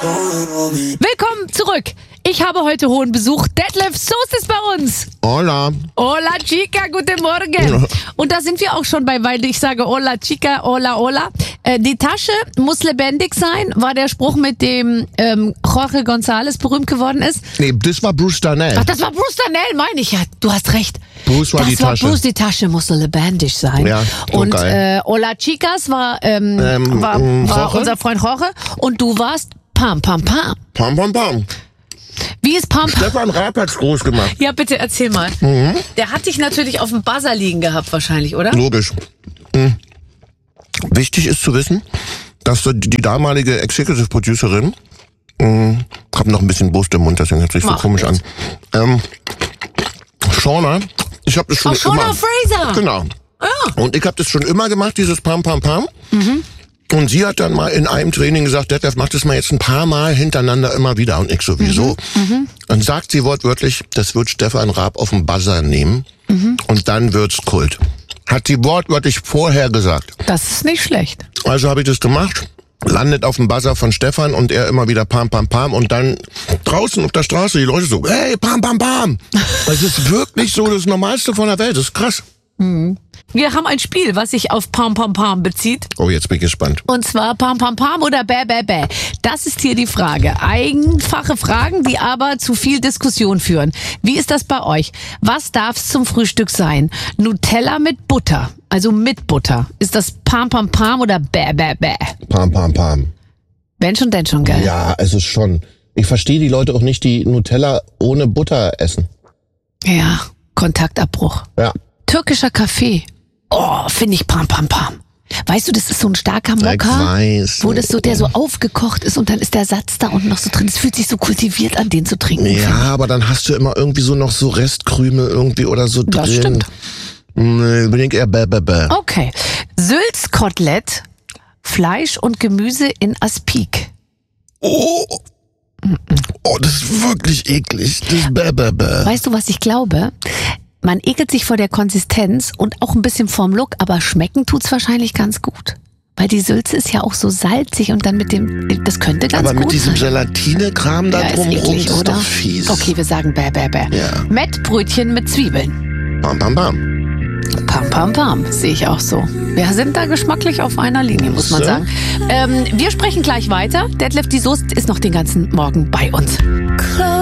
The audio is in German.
Willkommen zurück. Ich habe heute hohen Besuch. Detlef Soest ist bei uns. Hola. Hola, Chica, guten Morgen. Und da sind wir auch schon bei, weil ich sage Hola, Chica, hola, hola. Die Tasche muss lebendig sein, war der Spruch, mit dem Jorge González berühmt geworden ist. Nee, das war Bruce Darnell. Ach, das war Bruce Darnell, meine ich ja. Du hast recht. Bruce war die Tasche. Bruce, die Tasche muss so lebendig sein. Ja, und geil. Hola, Chicas war Jorge? unser Freund Jorge. Und du warst Pam, Pam, Pam. Pam, pam, pam. Wie ist Pam, Pam? Stefan Raab hat's groß gemacht. Ja, bitte erzähl mal. Der hat dich natürlich auf dem Buzzer liegen gehabt wahrscheinlich, oder? Logisch. Wichtig ist zu wissen, dass die damalige Executive Producerin, hab noch ein bisschen Brust im Mund, deswegen hört sich so komisch an. Shauna, ich habe das schon Shauna immer. Fraser. Genau. Ja. Und ich habe das schon immer gemacht, dieses Pam, Pam, Pam. Und sie hat dann mal in einem Training gesagt, Detlef, mach das mal jetzt ein paar Mal hintereinander immer wieder. Und ich sowieso. Dann sagt sie wortwörtlich, das wird Stefan Raab auf den Buzzer nehmen. Und dann wird's Kult. Hat sie wortwörtlich vorher gesagt. Das ist nicht schlecht. Also habe ich das gemacht. Landet auf dem Buzzer von Stefan und er immer wieder Pam, Pam, Pam. Und dann draußen auf der Straße die Leute so, hey, Pam, Pam, Pam. Das ist wirklich so das Normalste von der Welt. Das ist krass. Wir haben ein Spiel, was sich auf Pam Pam Pam bezieht. Oh, jetzt bin ich gespannt. Und zwar Pam Pam Pam oder Bäh Bäh Bäh. Das ist hier die Frage. Einfache Fragen, die aber zu viel Diskussion führen. Wie ist das bei euch? Was darf's zum Frühstück sein? Nutella mit Butter, also mit Butter. Ist das Pam Pam Pam oder Bäh Bäh Bäh? Pam, Pam, Pam. Wenn schon, denn schon, gell? Ja, es ist schon. Ich verstehe die Leute auch nicht, die Nutella ohne Butter essen. Ja, Kontaktabbruch. Ja. Türkischer Kaffee. Oh, finde ich Pam Pam Pam. Weißt du, das ist so ein starker Mokka, Ich weiß. wo das so, der so aufgekocht ist und dann ist der Satz da unten noch so drin. Es fühlt sich so kultiviert an, den zu trinken. Ja, aber dann hast du immer irgendwie so noch so Restkrümel irgendwie oder so drin. Das stimmt. Nee, bin ich eher bäh, bäh, bäh. Okay. Sülz Kotelett, Fleisch und Gemüse in Aspik. Oh, das ist wirklich eklig. Das ist bäh, bäh, bäh. Weißt du, was ich glaube? Man ekelt sich vor der Konsistenz und auch ein bisschen vorm Look, aber schmecken tut's wahrscheinlich ganz gut. Weil die Sülze ist ja auch so salzig und dann mit dem, das könnte ganz Aber gut mit diesem sein. Gelatine-Kram da Ja, ist drumrum, eklig, das ist oder? doch fies. Okay, wir sagen bäh, bäh, bäh. Ja. Mettbrötchen mit Zwiebeln. Pam, pam, pam. Pam, pam, pam. Sehe ich auch so. Wir sind da geschmacklich auf einer Linie, muss man So. sagen. Wir sprechen gleich weiter. Detlef, die Soest ist noch den ganzen Morgen bei uns.